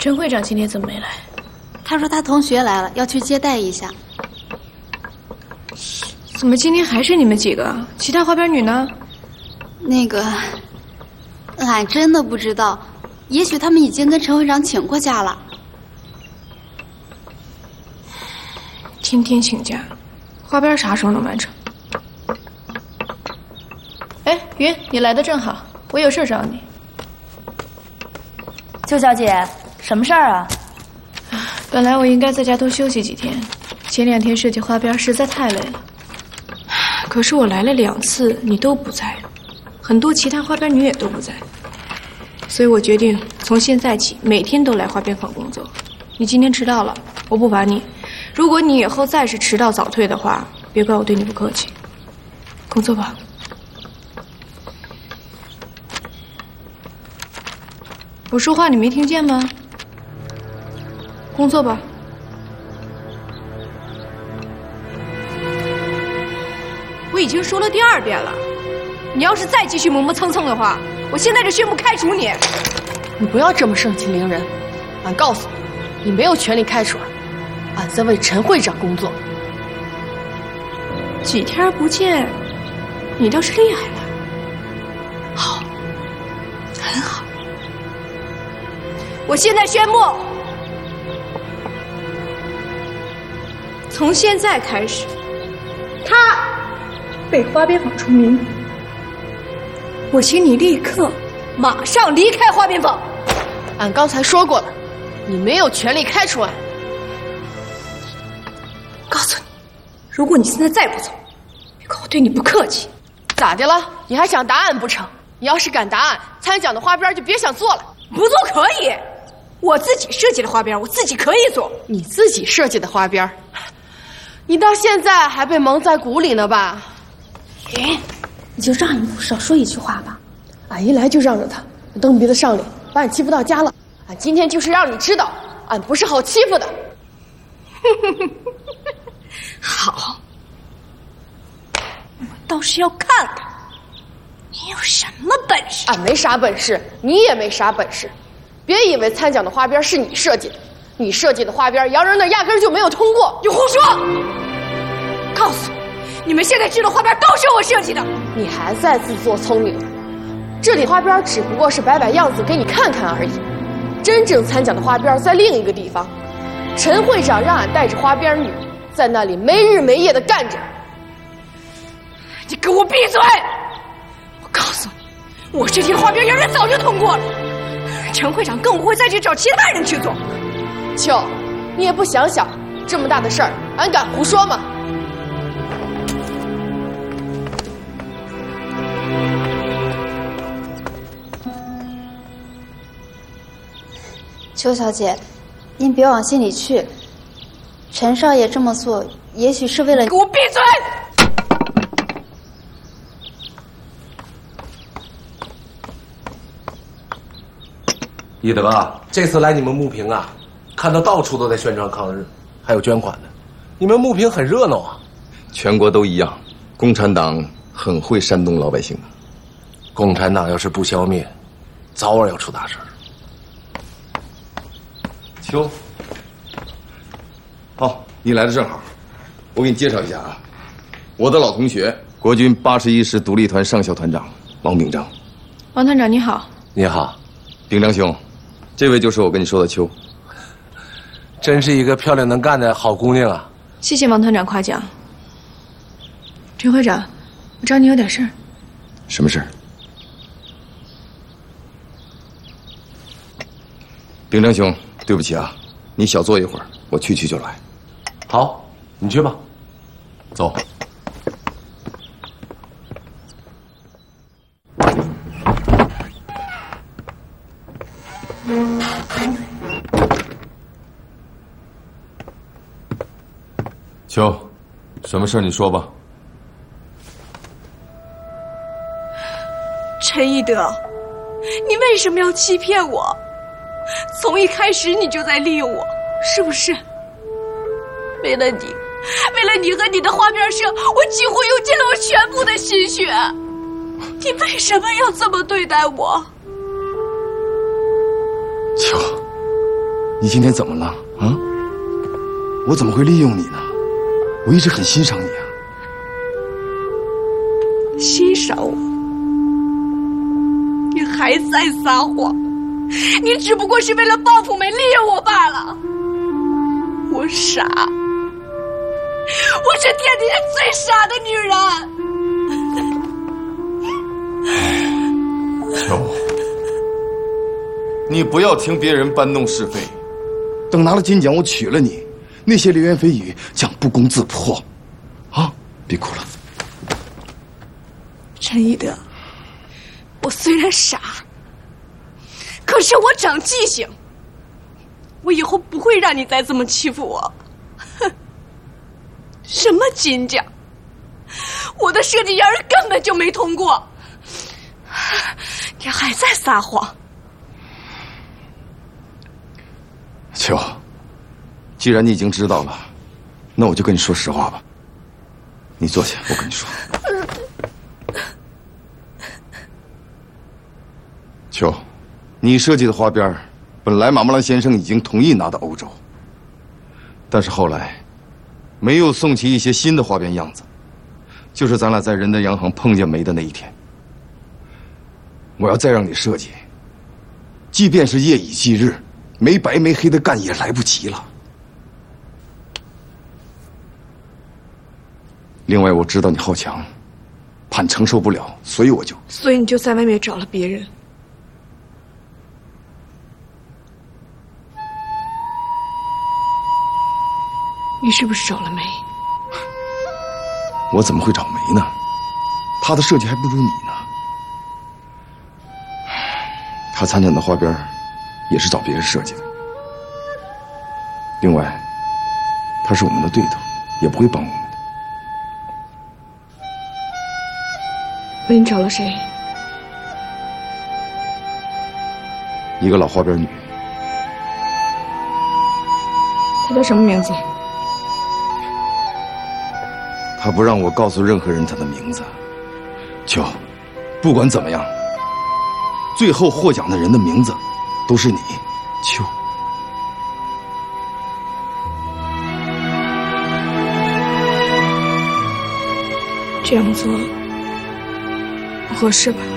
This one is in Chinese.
陈会长今天怎么没来？ 他说他同学来了，要去接待一下。 怎么今天还是你们几个？其他花边女呢？ 那个，俺真的不知道，也许他们已经跟陈会长请过假了。 天天请假，花边啥时候能完成？哎，云，你来的正好，我有事找你。 邱小姐，什么事儿啊？ 本来我应该在家多休息几天，前2天设计花边实在太累了。可是我来了2次，你都不在，很多其他花边女也都不在，所以我决定从现在起每天都来花边坊工作。你今天迟到了，我不罚你。如果你以后再是迟到早退的话，别怪我对你不客气。工作吧。我说话你没听见吗？工作吧。我已经说了第2遍了，你要是再继续磨磨蹭蹭的话，我现在就宣布开除你。 你不要这么盛气凌人，俺告诉你，你没有权利开除俺，俺在为陈会长工作。 几天不见，你倒是厉害了。好，很好。我现在宣布，从现在开始，他被花边坊除名。我请你立刻、马上离开花边坊。 俺刚才说过了，你没有权利开除俺。 告诉你，如果你现在再不走，别怪我对你不客气。 咋的了？你还想打俺不成？你要是敢打俺，参奖的花边就别想做了。 不做可以，我自己设计的花边，我自己可以做。 你自己设计的花边，你到现在还被蒙在鼓里呢吧？ 云，你就让一步，少说一句话吧。 俺一来就让着他，蹬鼻子上脸，把俺欺负到家了。俺今天就是让你知道，俺不是好欺负的。 好，我倒是要看看你有什么本事。 俺没啥本事，你也没啥本事。别以为参奖的花边是你设计的，你设计的花边，洋人那压根就没有通过。 你胡说！告诉你们现在制的花边都是我设计的。 你还在自作聪明。这里花边只不过是摆摆样子给你看看而已，真正参奖的花边在另一个地方。陈会长让俺带着花边女在那里没日没夜的干着。 你给我闭嘴！我告诉你，我设计的花边洋人早就通过了，陈会长更不会再去找其他人去做。 秋，你也不想想，这么大的事儿，俺敢胡说吗？ 邱小姐，您别往心里去。陈少爷这么做，也许是为了…… 给我闭嘴！ 一德啊，这次来你们木坪啊，看到到处都在宣传抗日，还有捐款的，你们木坪很热闹啊。 全国都一样，共产党很会煽动老百姓的。 共产党要是不消灭，早晚要出大事。 秋，好，你来的正好，我给你介绍一下啊，我的老同学，国军81师独立团上校团长王秉章。 王团长你好。 你好， 秉章兄，这位就是我跟你说的秋， 真是一个漂亮能干的好姑娘啊。 谢谢王团长夸奖。陈会长，我找你有点事儿。 什么事儿？秉章兄，对不起啊，你小坐一会儿，我去就来。 好，你去吧，走。 秋，什么事儿你说吧。 陈一德，你为什么要欺骗我？从一开始你就在利用我，是不是？为了你和你的花边社，我几乎用尽了我全部的心血。你为什么要这么对待我？ 秋， 你今天怎么了啊？我怎么会利用你呢？我一直很欣赏你啊。 欣赏我？你还在撒谎！你只不过是为了报复没利用我罢了。我傻，我是天底下最傻的女人。 秋，你不要听别人搬弄是非，等拿了金奖，我娶了你，那些流言蜚语将不攻自破。啊，别哭了。 陈一德，我虽然傻，可是我长记性，我以后不会让你再这么欺负我。哼，什么金奖，我的设计样儿根本就没通过，你还在撒谎。 秋，既然你已经知道了，那我就跟你说实话吧。你坐下，我跟你说。秋，你设计的花边，本来马木兰先生已经同意拿到欧洲，但是后来，梅又送起一些新的花边样子，就是咱俩在仁德洋行碰见梅的那一天。我要再让你设计，即便是夜以继日，没白没黑的干也来不及了。另外，我知道你好强，怕你承受不了，所以所以你就在外面找了别人。你是不是找了梅？ 我怎么会找梅呢？她的设计还不如你呢。她参展的花边也是找别人设计的。另外，她是我们的对头，也不会帮我们的。 那你找了谁？ 一个老花边女。 她叫什么名字？ 她不让我告诉任何人她的名字。秋，不管怎么样，最后获奖的人的名字都是你，秋。 这样做不合适吧？